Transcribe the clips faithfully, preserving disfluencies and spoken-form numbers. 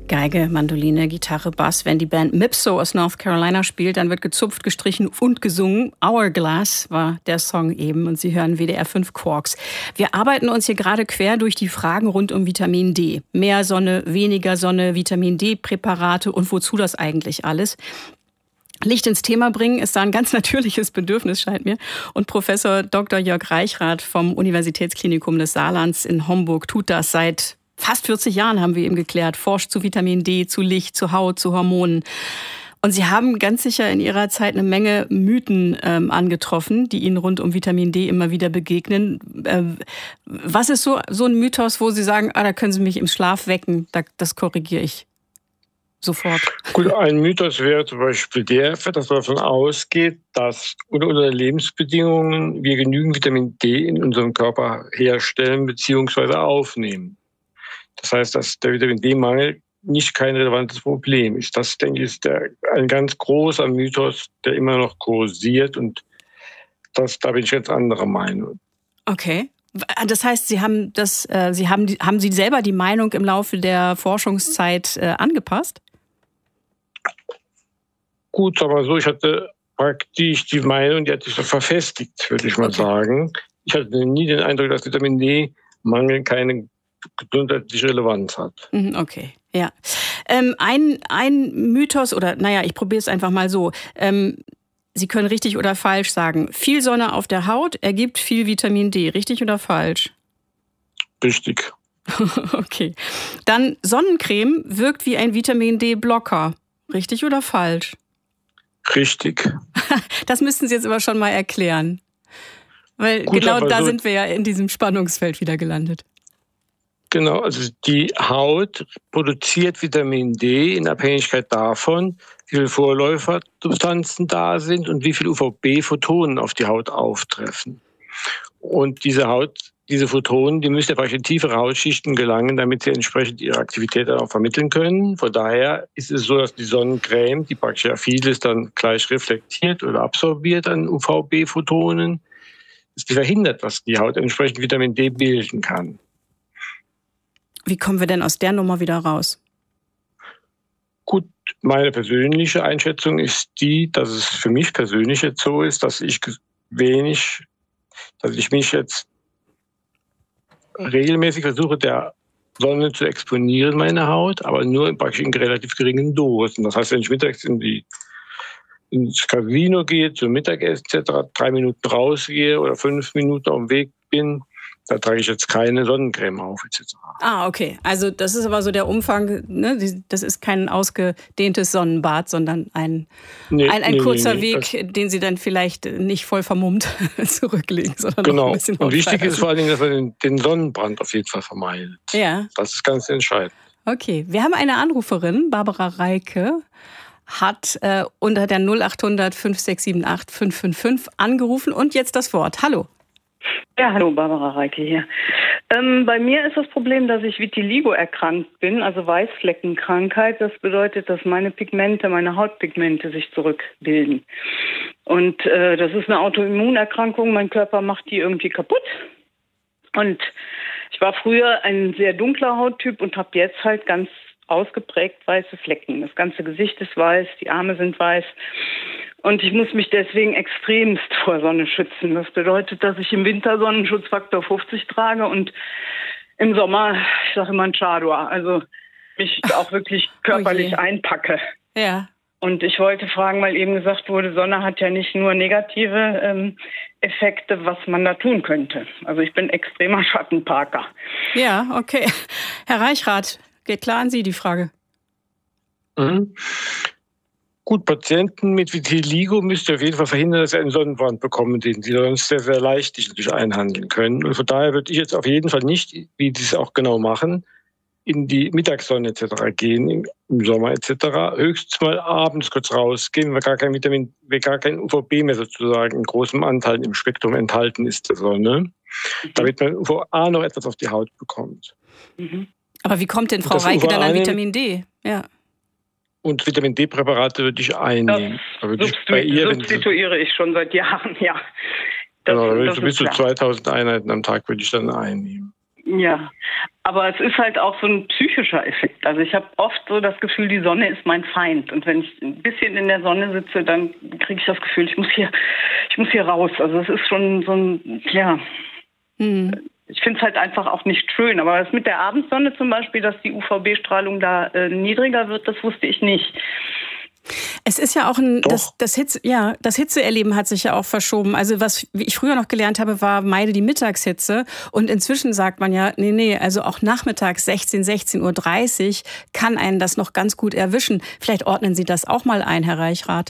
Geige, Mandoline, Gitarre, Bass. Wenn die Band Mipso aus North Carolina spielt, dann wird gezupft, gestrichen und gesungen. Hourglass war der Song eben und Sie hören W D R fünf Quarks. Wir arbeiten uns hier gerade quer durch die Fragen rund um Vitamin D. Mehr Sonne, weniger Sonne, Vitamin D-Präparate und wozu das eigentlich alles? Licht ins Thema bringen ist da ein ganz natürliches Bedürfnis, scheint mir. Und Professor Doktor Jörg Reichrath vom Universitätsklinikum des Saarlands in Homburg tut das seit fast vierzig Jahren, haben wir eben geklärt, forscht zu Vitamin D, zu Licht, zu Haut, zu Hormonen. Und Sie haben ganz sicher in Ihrer Zeit eine Menge Mythen ähm, angetroffen, die Ihnen rund um Vitamin D immer wieder begegnen. Äh, was ist so, so ein Mythos, wo Sie sagen, ah, da können Sie mich im Schlaf wecken, da, das korrigiere ich sofort? Gut, ein Mythos wäre zum Beispiel der, dass man davon ausgeht, dass unter unseren Lebensbedingungen wir genügend Vitamin D in unserem Körper herstellen bzw. aufnehmen. Das heißt, dass der Vitamin D-Mangel nicht kein relevantes Problem ist. Das, denke ich, ist der, ein ganz großer Mythos, der immer noch kursiert. Und das, da bin ich ganz anderer Meinung. Okay. Das heißt, Sie haben das, äh, Sie haben, haben Sie selber die Meinung im Laufe der Forschungszeit äh, angepasst? Gut, aber so, ich hatte praktisch die Meinung, die hat sich so verfestigt, würde ich mal okay. sagen. Ich hatte nie den Eindruck, dass Vitamin D-Mangel keine gesundheitliche Relevanz hat. Okay, ja. Ähm, ein, ein Mythos, oder naja, ich probiere es einfach mal so. Ähm, Sie können richtig oder falsch sagen. Viel Sonne auf der Haut ergibt viel Vitamin D. Richtig oder falsch? Richtig. Okay. Dann Sonnencreme wirkt wie ein Vitamin D-Blocker. Richtig oder falsch? Richtig. Das müssten Sie jetzt aber schon mal erklären. Weil Gut, genau da so sind wir ja in diesem Spannungsfeld wieder gelandet. Genau, also die Haut produziert Vitamin D in Abhängigkeit davon, wie viele Vorläufersubstanzen da sind und wie viele U V B-Photonen auf die Haut auftreffen. Und diese Haut, diese Photonen, die müssen ja praktisch in tiefere Hautschichten gelangen, damit sie entsprechend ihre Aktivität dann auch vermitteln können. Von daher ist es so, dass die Sonnencreme, die praktisch ja vieles dann gleich reflektiert oder absorbiert an U V B-Photonen, die verhindert, dass die Haut entsprechend Vitamin D bilden kann. Wie kommen wir denn aus der Nummer wieder raus? Gut, meine persönliche Einschätzung ist die, dass es für mich persönlich jetzt so ist, dass ich wenig, dass ich mich jetzt regelmäßig versuche, der Sonne zu exponieren, meine Haut, aber nur praktisch in relativ geringen Dosen. Das heißt, wenn ich mittags in die, ins Casino gehe, zum Mittagessen et cetera, drei Minuten rausgehe oder fünf Minuten auf dem Weg bin, da trage ich jetzt keine Sonnencreme auf et cetera. Ah, okay. Also das ist aber so der Umfang, ne? Das ist kein ausgedehntes Sonnenbad, sondern ein, nee, ein, ein nee, kurzer nee, Weg, das, den Sie dann vielleicht nicht voll vermummt zurücklegen, sondern genau. noch ein bisschen Und wichtig ist vor allen Dingen, dass man den, den Sonnenbrand auf jeden Fall vermeidet. Ja. Das ist ganz entscheidend. Okay, wir haben eine Anruferin, Barbara Reike, hat äh, unter der null acht hundert fünf sechs sieben acht fünf fünf fünf angerufen und jetzt das Wort. Hallo. Ja, hallo, Barbara Reike hier. Ähm, bei mir ist das Problem, dass ich Vitiligo erkrankt bin, also Weißfleckenkrankheit. Das bedeutet, dass meine Pigmente, meine Hautpigmente sich zurückbilden. Und äh, das ist eine Autoimmunerkrankung. Mein Körper macht die irgendwie kaputt. Und ich war früher ein sehr dunkler Hauttyp und habe jetzt halt ganz ausgeprägt weiße Flecken. Das ganze Gesicht ist weiß, die Arme sind weiß. Und ich muss mich deswegen extremst vor Sonne schützen. Das bedeutet, dass ich im Winter Sonnenschutzfaktor fünfzig trage und im Sommer, ich sage immer ein Chador, also mich auch wirklich körperlich oh einpacke. Ja. Und ich wollte fragen, weil eben gesagt wurde, Sonne hat ja nicht nur negative ähm, Effekte, was man da tun könnte. Also ich bin extremer Schattenparker. Ja, okay. Herr Reichrath, geht klar an Sie die Frage. Mhm. Gut, Patienten mit Vitiligo müsst ihr auf jeden Fall verhindern, dass sie einen Sonnenbrand bekommen, den sie sonst sehr, sehr leicht natürlich einhandeln können. Und von daher würde ich jetzt auf jeden Fall nicht, wie die es auch genau machen, in die Mittagssonne et cetera gehen, im, im Sommer et cetera. Höchstens mal abends kurz rausgehen, weil gar kein Vitamin, weil gar kein U V B mehr sozusagen in großem Anteil im Spektrum enthalten ist der Sonne, mhm. damit man U V A noch etwas auf die Haut bekommt. Mhm. Aber wie kommt denn Frau Reike dann an Vitamin D? Ja. Und Vitamin D-Präparate würde ich einnehmen. Das würde ich bei ihr, substituiere ich schon seit Jahren, ja. Das, genau, das bis zu zweitausend Einheiten am Tag würde ich dann einnehmen. Ja, aber es ist halt auch so ein psychischer Effekt. Also ich habe oft so das Gefühl, die Sonne ist mein Feind. Und wenn ich ein bisschen in der Sonne sitze, dann kriege ich das Gefühl, ich muss hier, ich muss hier raus. Also es ist schon so ein, ja, hm. ich finde es halt einfach auch nicht schön. Aber das mit der Abendsonne zum Beispiel, dass die U V B-Strahlung da äh, niedriger wird, das wusste ich nicht. Es ist ja auch ein, das, das, Hitze, ja, das Hitzeerleben hat sich ja auch verschoben. Also was ich früher noch gelernt habe, war meide die Mittagshitze. Und inzwischen sagt man ja, nee, nee, also auch nachmittags sechzehn, sechzehn Uhr dreißig kann einen das noch ganz gut erwischen. Vielleicht ordnen Sie das auch mal ein, Herr Reichrath.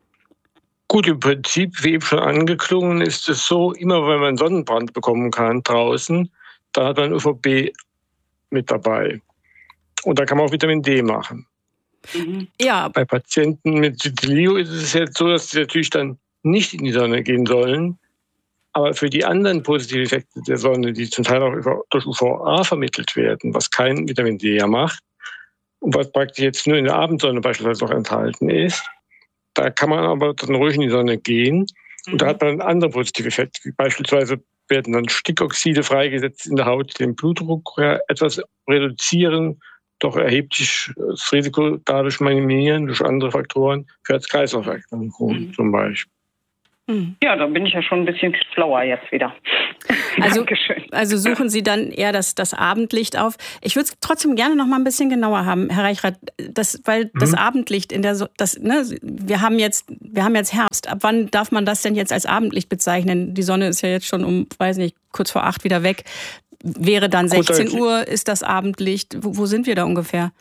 Gut, im Prinzip, wie eben schon angeklungen, ist es so, immer wenn man Sonnenbrand bekommen kann draußen, da hat man U V B mit dabei. Und da kann man auch Vitamin D machen. Mhm. Ja. Bei Patienten mit Vitiligo ist es jetzt so, dass sie natürlich dann nicht in die Sonne gehen sollen. Aber für die anderen positiven Effekte der Sonne, die zum Teil auch durch U V A vermittelt werden, was kein Vitamin D ja macht und was praktisch jetzt nur in der Abendsonne beispielsweise auch enthalten ist, da kann man aber dann ruhig in die Sonne gehen. Und mhm. da hat man einen anderen positiven Effekt. Wie beispielsweise werden dann Stickoxide freigesetzt in der Haut, die den Blutdruck etwas reduzieren, doch erheblich das Risiko dadurch minimieren, durch andere Faktoren, für Herz-Kreislauf-Erkrankungen mhm. zum Beispiel. Ja, da bin ich ja schon ein bisschen schlauer jetzt wieder. Also, also suchen Sie dann eher das, das Abendlicht auf. Ich würde es trotzdem gerne noch mal ein bisschen genauer haben, Herr Reichrath, das, weil mhm. das Abendlicht in der, so das, ne, wir haben jetzt, wir haben jetzt Herbst. Ab wann darf man das denn jetzt als Abendlicht bezeichnen? Die Sonne ist ja jetzt schon um, weiß nicht, kurz vor acht wieder weg. Wäre dann sechzehn Uhr, ist das Abendlicht? Wo, wo sind wir da ungefähr?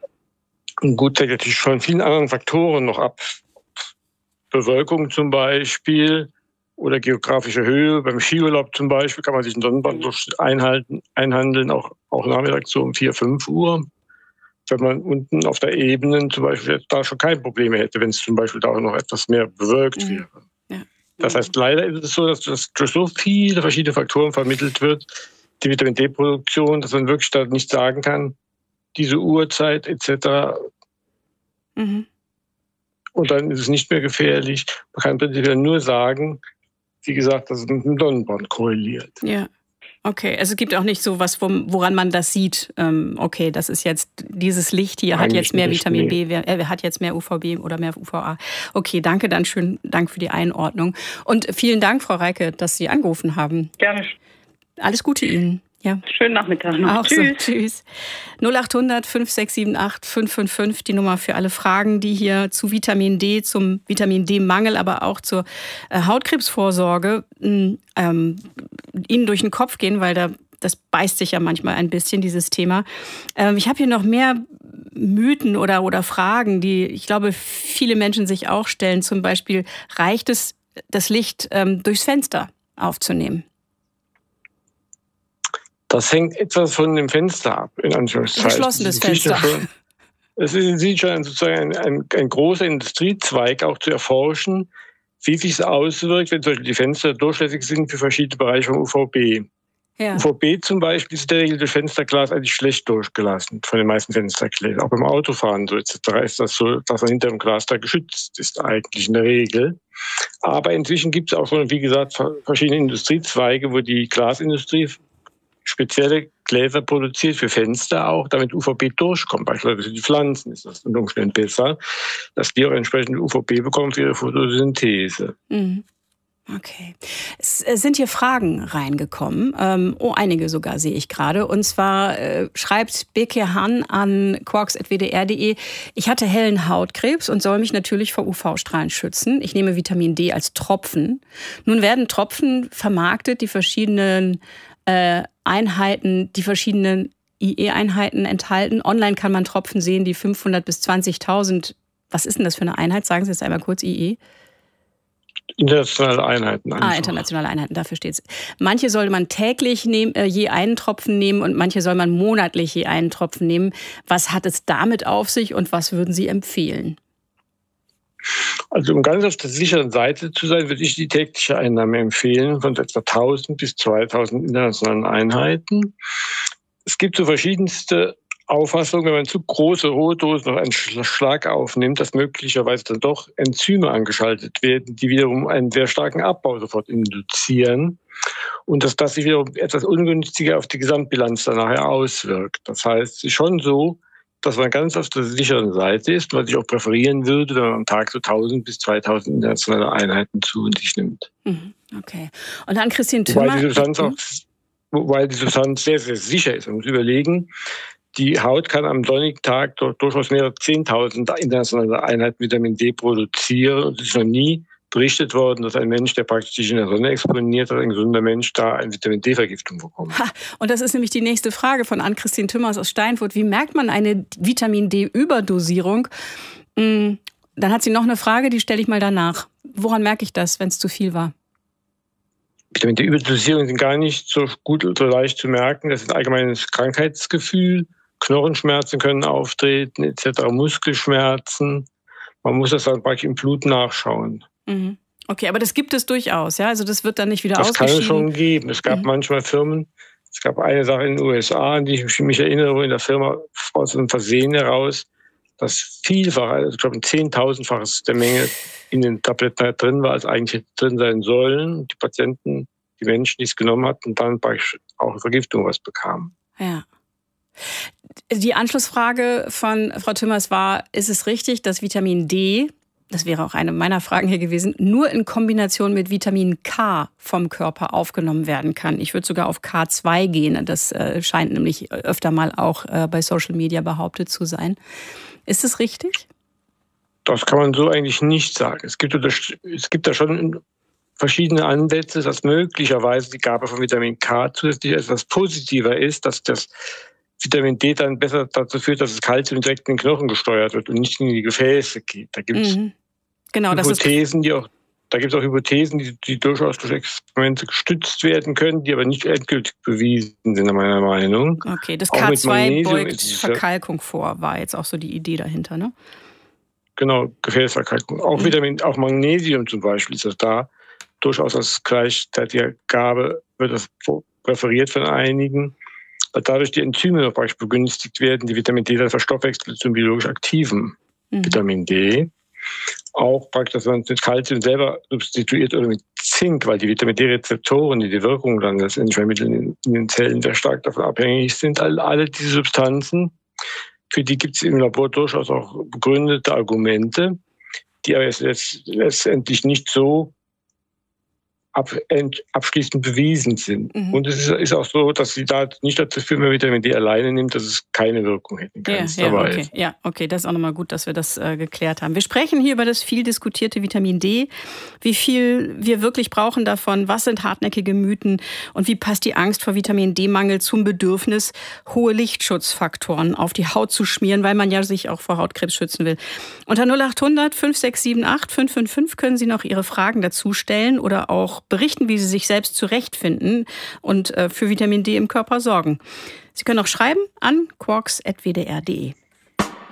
Gut, hängt natürlich von vielen anderen Faktoren noch ab. Bewölkung zum Beispiel oder geografische Höhe. Beim Skiurlaub zum Beispiel kann man sich einen Sonnenbrand einhalten, einhandeln, auch, auch nachmittags so um vier, fünf Uhr. Wenn man unten auf der Ebene zum Beispiel da schon keine Probleme hätte, wenn es zum Beispiel da auch noch etwas mehr bewölkt mhm. wäre. Ja. Das heißt, leider ist es so, dass das durch so viele verschiedene Faktoren vermittelt wird, die Vitamin D-Produktion, dass man wirklich da nicht sagen kann, diese Uhrzeit et cetera. Mhm. Und dann ist es nicht mehr gefährlich. Man kann prinzipiell nur sagen, wie gesagt, dass es mit dem Sonnenbrand korreliert. Ja, okay. Also es gibt auch nicht so was, woran man das sieht. Okay, das ist jetzt, dieses Licht hier hat jetzt mehr Vitamin B, äh, hat jetzt mehr U V B oder mehr U V A. Okay, danke, dann schönen Dank für die Einordnung. Und vielen Dank, Frau Reike, dass Sie angerufen haben. Gerne. Alles Gute Ihnen. Ja. Schönen Nachmittag noch. Auch tschüss. So, tschüss. null acht hundert, fünf sechs sieben acht, fünf fünf fünf, die Nummer für alle Fragen, die hier zu Vitamin D, zum Vitamin D-Mangel, aber auch zur äh, Hautkrebsvorsorge ähm, Ihnen durch den Kopf gehen, weil da, das beißt sich ja manchmal ein bisschen, dieses Thema. Ähm, ich habe hier noch mehr Mythen oder, oder Fragen, die ich glaube, viele Menschen sich auch stellen. Zum Beispiel, reicht es, das Licht ähm, durchs Fenster aufzunehmen? Das hängt etwas von dem Fenster ab, in Anführungszeichen. Geschlossenes Fenster. Es ist schon sozusagen ein, ein, ein großer Industriezweig, auch zu erforschen, wie sich es auswirkt, wenn zum Beispiel die Fenster durchlässig sind für verschiedene Bereiche von U V B. Ja. U V B zum Beispiel ist in der Regel durch Fensterglas eigentlich schlecht durchgelassen, von den meisten Fenstergläsern. Auch beim Autofahren so et cetera ist das so, dass man hinter dem Glas da geschützt ist, eigentlich in der Regel. Aber inzwischen gibt es auch schon, wie gesagt, verschiedene Industriezweige, wo die Glasindustrie spezielle Gläser produziert für Fenster auch, damit U V B durchkommt. Beispielsweise für die Pflanzen ist das unter Umständen besser, dass die auch entsprechend U V B bekommen für ihre Photosynthese. Mhm. Okay. Es sind hier Fragen reingekommen. Ähm, oh, einige sogar sehe ich gerade. Und zwar äh, schreibt Beke Hahn an quarks at w d r punkt d e: Ich hatte hellen Hautkrebs und soll mich natürlich vor U V-Strahlen schützen. Ich nehme Vitamin D als Tropfen. Nun werden Tropfen vermarktet, die verschiedenen äh, Einheiten, die verschiedenen I E-Einheiten enthalten. Online kann man Tropfen sehen, die fünfhundert bis zwanzigtausend. Was ist denn das für eine Einheit? Sagen Sie jetzt einmal kurz I E. Internationale Einheiten. Einfach. Ah, internationale Einheiten, dafür steht es. Manche soll man täglich nehmen, äh, je einen Tropfen nehmen und manche soll man monatlich je einen Tropfen nehmen. Was hat es damit auf sich und was würden Sie empfehlen? Also um ganz auf der sicheren Seite zu sein, würde ich die tägliche Einnahme empfehlen von etwa tausend bis zweitausend internationalen Einheiten. Es gibt so verschiedenste Auffassung, wenn man zu große hohe Dosen noch einen Schlag aufnimmt, dass möglicherweise dann doch Enzyme angeschaltet werden, die wiederum einen sehr starken Abbau sofort induzieren. und dass das sich wiederum etwas ungünstiger auf die Gesamtbilanz dann nachher auswirkt. Das heißt, es ist schon so, dass man ganz auf der sicheren Seite ist, was ich auch präferieren würde, wenn man am Tag so tausend bis zweitausend internationale Einheiten zu sich nimmt. Okay. Und dann Christine Tümmer. Wobei die Substanz, auch, wobei die Substanz sehr, sehr sicher ist. Man muss überlegen, die Haut kann am sonnigen Tag durchaus mehrere zehntausend internationale Einheiten Vitamin D produzieren. Und es ist noch nie berichtet worden, dass ein Mensch, der praktisch sich in der Sonne exponiert hat, ein gesunder Mensch, da eine Vitamin D-Vergiftung bekommt. Ha, und das ist nämlich die nächste Frage von Ann-Christine Tümmers aus Steinfurt. Wie merkt man eine Vitamin D-Überdosierung? Dann hat sie noch eine Frage, die stelle ich mal danach. Woran merke ich das, wenn es zu viel war? Vitamin D-Überdosierungen sind gar nicht so gut oder so leicht zu merken. Das ist ein allgemeines Krankheitsgefühl. Knochenschmerzen können auftreten, et cetera, Muskelschmerzen. Man muss das dann praktisch im Blut nachschauen. Mhm. Okay, aber das gibt es durchaus, ja? Also das wird dann nicht wieder das ausgeschieden? Das kann es schon geben. Es gab mhm. manchmal Firmen, es gab eine Sache in den U S A, an die ich mich erinnere, wo in der Firma aus einem Versehen heraus das Vielfache, also ich glaube ein Zehntausendfaches der Menge in den Tabletten drin war, als eigentlich drin sein sollen. Die Patienten, die Menschen, die es genommen hatten, dann praktisch auch eine Vergiftung was bekamen. Ja. Die Anschlussfrage von Frau Tümmers war, ist es richtig, dass Vitamin D, das wäre auch eine meiner Fragen hier gewesen, nur in Kombination mit Vitamin K vom Körper aufgenommen werden kann? Ich würde sogar auf K zwei gehen. Das äh, scheint nämlich öfter mal auch äh, bei Social Media behauptet zu sein. Ist es richtig? Das kann man so eigentlich nicht sagen. Es gibt, es gibt da schon verschiedene Ansätze, dass möglicherweise die Gabe von Vitamin K zusätzlich etwas positiver ist, dass das Vitamin D dann besser dazu führt, dass das Kalzium direkt in den Knochen gesteuert wird und nicht in die Gefäße geht. Da gibt es mhm. genau, Hypothesen, die auch, da gibt es auch Hypothesen, die, die durchaus durch Experimente gestützt werden können, die aber nicht endgültig bewiesen sind, meiner Meinung. Okay, das K zwei beugt Verkalkung vor, war jetzt auch so die Idee dahinter, ne? Genau, Gefäßverkalkung. Auch mhm. Vitamin, auch Magnesium zum Beispiel ist das da. Durchaus als gleichzeitige Gabe wird das präferiert von einigen, weil dadurch die Enzyme noch praktisch begünstigt werden, die Vitamin D dann verstoffwechselt zum biologisch aktiven mhm. Vitamin D. Auch praktisch, dass man mit Kalzium selber substituiert oder mit Zink, weil die Vitamin D-Rezeptoren, die die Wirkung dann letztendlich vermitteln in den Zellen, sehr stark davon abhängig sind. Alle, alle diese Substanzen, für die gibt es im Labor durchaus auch begründete Argumente, die aber jetzt letztendlich nicht so Ab, abschließend bewiesen sind. Mhm. Und es ist, ist auch so, dass sie da nicht dazu führen, wenn man Vitamin D alleine nimmt, dass es keine Wirkung hätte. Ja, ja, okay. ja, okay, das ist auch nochmal gut, dass wir das äh, geklärt haben. Wir sprechen hier über das viel diskutierte Vitamin D, wie viel wir wirklich brauchen davon, was sind hartnäckige Mythen und wie passt die Angst vor Vitamin D-Mangel zum Bedürfnis, hohe Lichtschutzfaktoren auf die Haut zu schmieren, weil man ja sich auch vor Hautkrebs schützen will. Unter null acht hundert fünf sechs sieben acht fünf fünf fünf können Sie noch Ihre Fragen dazu stellen oder auch berichten, wie Sie sich selbst zurechtfinden und für Vitamin D im Körper sorgen. Sie können auch schreiben an quarks punkt w d r punkt d e.